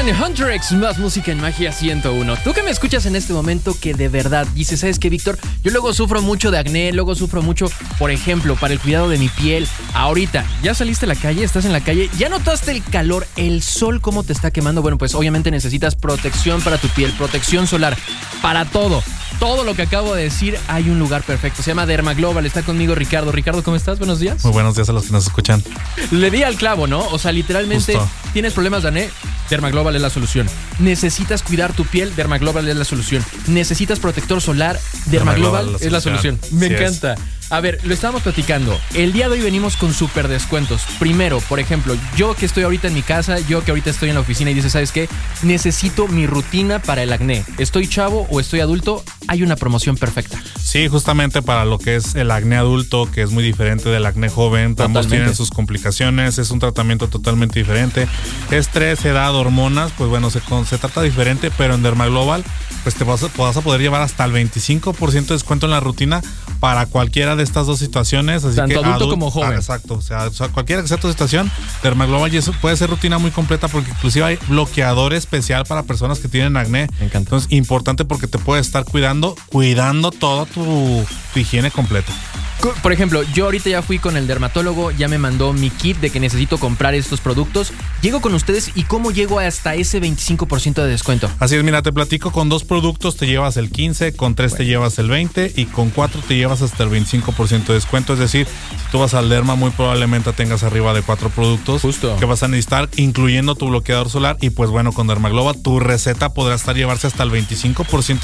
Con Huntrix, más música en Magia 101. Tú que me escuchas en este momento que de verdad dices, ¿sabes qué, Víctor? Yo luego sufro mucho de acné, luego sufro mucho, por ejemplo, para el cuidado de mi piel. Ahorita, ¿ya saliste a la calle? ¿Estás en la calle? ¿Ya notaste el calor, el sol, cómo te está quemando? Bueno, pues obviamente necesitas protección para tu piel, protección solar, para todo. Todo lo que acabo de decir, hay un lugar perfecto. Se llama Dermaglobal. Está conmigo Ricardo. Ricardo, ¿cómo estás? Buenos días. Muy buenos días a los que nos escuchan. Le di al clavo, ¿no? O sea, literalmente, Justo. ¿Tienes problemas de acné? Dermaglobal es la solución. ¿Necesitas cuidar tu piel? Dermaglobal es la solución. ¿Necesitas protector solar? Dermaglobal es la solución. Me encanta. A ver, lo estábamos platicando. El día de hoy venimos con súper descuentos. Primero, por ejemplo, yo que estoy ahorita en mi casa, yo que ahorita estoy en la oficina y dices, ¿sabes qué? Necesito mi rutina para el acné. ¿Estoy chavo o estoy adulto? Hay una promoción perfecta. Sí, justamente para lo que es el acné adulto, que es muy diferente del acné joven. Ambos tienen sus complicaciones, es un tratamiento totalmente diferente. Estrés, edad, hormonas, pues bueno, se trata diferente, pero en Dermaglobal pues te vas a poder llevar hasta el 25% de descuento en la rutina para cualquiera de estas dos situaciones. Así tanto que adulto como joven. Exacto, o sea, cualquiera que sea tu situación, Dermaglobal y eso puede ser rutina muy completa porque inclusive hay bloqueador especial para personas que tienen acné. Me encanta. Entonces, importante porque te puede estar cuidando toda tu higiene completa. Por ejemplo, yo ahorita ya fui con el dermatólogo, ya me mandó mi kit de que necesito comprar estos productos. Llego con ustedes y ¿cómo llego hasta ese 25% de descuento? Así es, mira, te platico, con 2 productos te llevas el 15, con 3 te llevas el 20 y con 4 te llevas hasta el 25% de descuento. Es decir, si tú vas al derma, muy probablemente tengas arriba de 4 productos Justo. que vas a necesitar, incluyendo tu bloqueador solar. Y pues bueno, con Dermaglobal tu receta podrá llevarse hasta el 25%